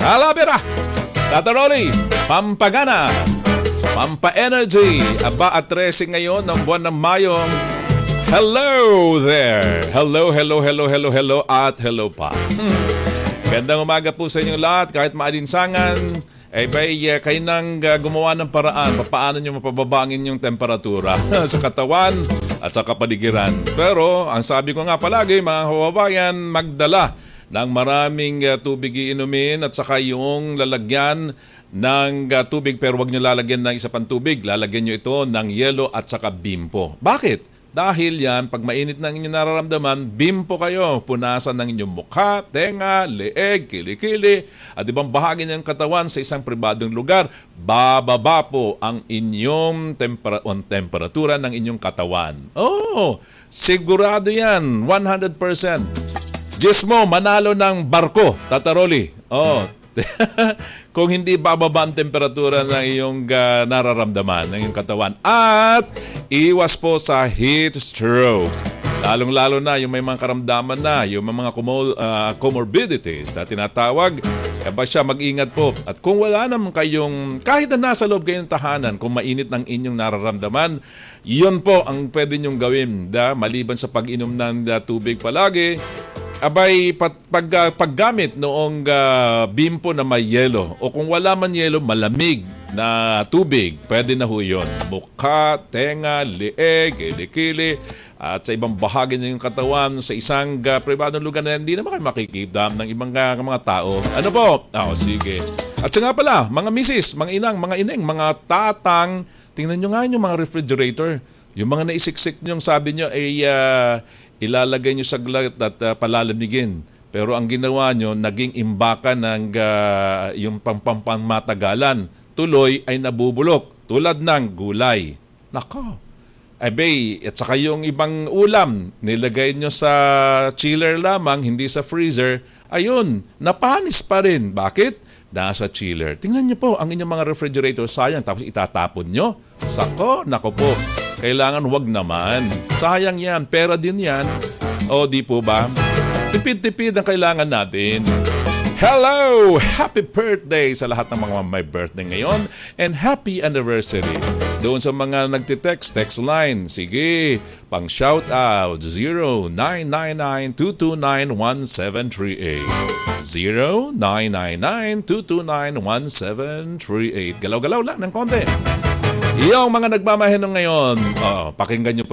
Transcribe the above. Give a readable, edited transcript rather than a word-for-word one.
Alabira, Tataroli, Pampagana, Pampa-Energy. Aba at 13 ngayon ng buwan ng Mayo. Hello there. Hello at hello pa. Gandang umaga po sa inyong lahat. Kahit maalinsangan, kayo nang gumawa ng paraan paano nyo mapababangin yung temperatura sa katawan at sa kapaligiran. Pero ang sabi ko nga palagi, mga kababayan, magdala ng maraming tubig iinumin at saka yung lalagyan ng tubig, pero wag nyo lalagyan ng isa pang tubig. Lalagyan nyo ito ng yelo at saka bimpo. Bakit? Dahil yan, pag mainit na inyong nararamdaman, bimpo kayo. Punasan ng inyong mukha, tenga, leeg, kilikili, at ibang bahagi ng katawan sa isang pribadong lugar. Bababa po ang inyong temperatura ng inyong katawan. Oh, sigurado yan, 100%. Diyos mo, manalo ng barko, Tataroli. Oh, kung hindi bababa ang temperatura ng iyong nararamdaman, ng iyong katawan. At iwas po sa heat stroke. Lalong-lalo na yung may mga karamdaman na, yung mga comorbidities na tinatawag, mag-ingat po. At kung wala naman kayong, kahit na nasa loob kayong tahanan, kung mainit ng inyong nararamdaman, yun po ang pwede nyong gawin. Maliban sa pag-inom ng tubig palagi, paggamit noong bimpo na may yelo, o kung wala man yelo, malamig na tubig, pwede na ho yun. Mukha, tenga, leeg, kilikili, at sa ibang bahagi ng katawan sa isang pribadong lugar na hindi naman kayo makikita ng ibang mga tao. Ano po? Sige. At nga pala, mga misis, mga inang, mga ineng, mga tatang, tingnan nyo nga yung mga refrigerator. Yung mga naisiksik nyo, sabi nyo ay ilalagay nyo sa glat at palalamigin. Pero ang ginawa nyo, naging imbakan ng yung pampamataгаlan. Tuloy ay nabubulok tulad ng gulay. Nako. At saka yung ibang ulam, nilagay nyo sa chiller lamang, hindi sa freezer. Ayun, napanis pa rin. Bakit? Nasa chiller. Tingnan nyo po, ang inyong mga refrigerator, sayang, tapos itatapon nyo. Nako po. Kailangan wag naman. Sayang yan. Pera din yan. O, di po ba? Tipid-tipid ang kailangan natin. Hello! Happy birthday sa lahat ng mga may birthday ngayon. And happy anniversary. Doon sa mga nagtitext, text line. Sige, pang shout out. 0999-229-1738. 0999-229-1738. Galaw-galaw lang ng konti. Yung mga nagmamahenong ngayon, pakinggan nyo po